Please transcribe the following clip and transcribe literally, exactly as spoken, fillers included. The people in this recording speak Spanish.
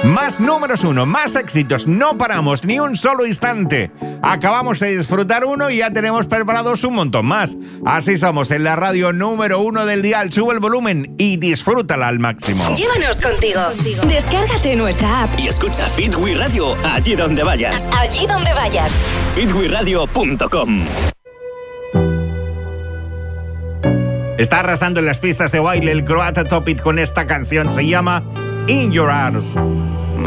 Más números uno, más éxitos, no paramos ni un solo instante. Acabamos de disfrutar uno y ya tenemos preparados un montón más. Así somos en la radio número uno del dial. Sube el volumen y disfrútala al máximo. Llévanos contigo. Descárgate nuestra app y escucha Fit We Radio allí donde vayas. Allí donde vayas. fit we radio punto com. Está arrasando en las pistas de baile el croata Topit con esta canción. Se llama In Your Arms.